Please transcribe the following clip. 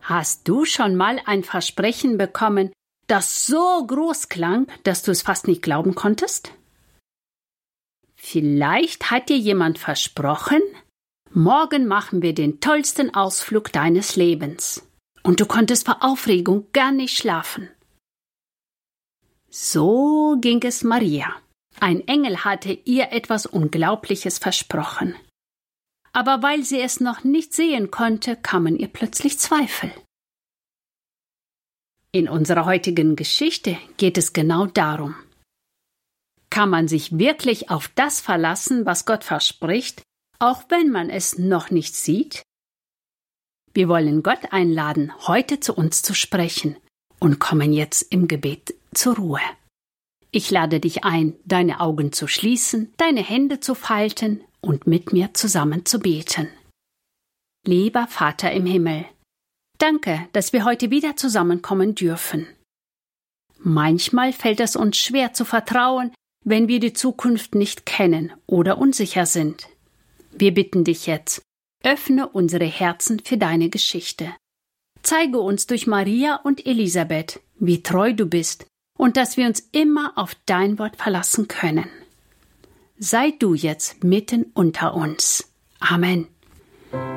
Hast du schon mal ein Versprechen bekommen, das so groß klang, dass du es fast nicht glauben konntest? Vielleicht hat dir jemand versprochen, morgen machen wir den tollsten Ausflug deines Lebens. Und du konntest vor Aufregung gar nicht schlafen. So ging es Maria. Ein Engel hatte ihr etwas Unglaubliches versprochen. Aber weil sie es noch nicht sehen konnte, kamen ihr plötzlich Zweifel. In unserer heutigen Geschichte geht es genau darum. Kann man sich wirklich auf das verlassen, was Gott verspricht, auch wenn man es noch nicht sieht? Wir wollen Gott einladen, heute zu uns zu sprechen und kommen jetzt im Gebet zur Ruhe. Ich lade dich ein, deine Augen zu schließen, deine Hände zu falten und mit mir zusammen zu beten. Lieber Vater im Himmel, danke, dass wir heute wieder zusammenkommen dürfen. Manchmal fällt es uns schwer zu vertrauen, wenn wir die Zukunft nicht kennen oder unsicher sind. Wir bitten dich jetzt, öffne unsere Herzen für deine Geschichte. Zeige uns durch Maria und Elisabeth, wie treu du bist und dass wir uns immer auf dein Wort verlassen können. Sei du jetzt mitten unter uns. Amen.